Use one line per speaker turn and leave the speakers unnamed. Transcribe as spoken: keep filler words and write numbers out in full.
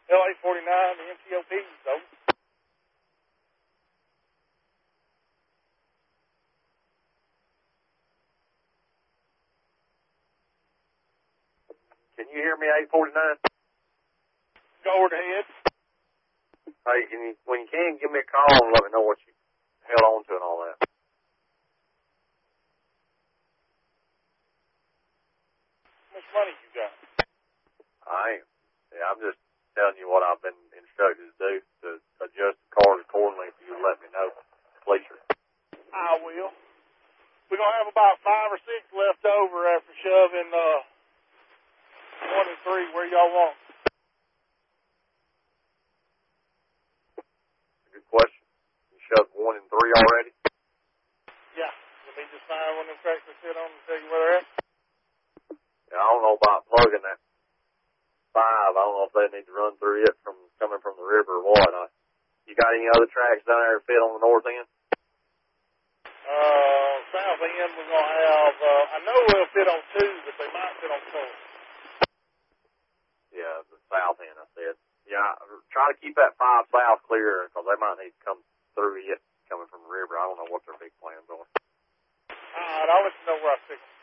L A forty-nine, the M T O P, so.
Can you hear me, eight forty-nine?
Go ahead.
Hey, can you, when you can, give me a call and let me know what you held on to and all that.
How much money you got?
I ain't. Yeah, I'm just telling you what I've been instructed to do, to adjust the cars accordingly. If you let me know, please.
I will. We're going to have about five or six left over after shoving uh, one and three. Where y'all want?
Good question. You shoved one and three already?
Yeah. Let me just find one of them tracks to sit on and tell you where they're at.
Yeah, I don't know about plugging that five. I don't know if they need to run through it from coming from the river or what. I, you got any other tracks down there that fit on the north end?
Uh, south end we're going to have, uh, I know we'll fit on two, but they might fit on four.
Yeah, the south end, I said. Yeah, try to keep that five south clear because they might need to come through it coming from the river. I don't know what their big plans are.
All right, I'll let you know where I stick them.